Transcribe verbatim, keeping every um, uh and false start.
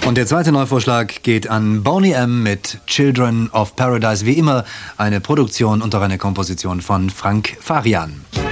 Und der zweite Neuvorschlag geht an Boney M. mit Children of Paradise. Wie immer eine Produktion und auch eine Komposition von Frank Farian.